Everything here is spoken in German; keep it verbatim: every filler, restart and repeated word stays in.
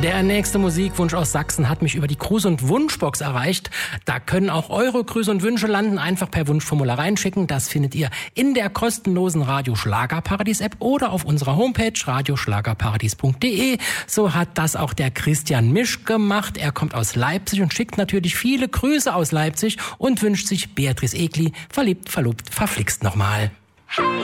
Der nächste Musikwunsch aus Sachsen hat mich über die Grüß- und Wunschbox erreicht. Da können auch eure Grüße und Wünsche landen. Einfach per Wunschformular reinschicken. Das findet ihr in der kostenlosen Radio Schlagerparadies App oder auf unserer Homepage radioschlagerparadies punkt de. So hat das auch der Christian Misch gemacht. Er kommt aus Leipzig und schickt natürlich viele Grüße aus Leipzig und wünscht sich Beatrice Egli, verliebt, verlobt, verflixt nochmal. Hey!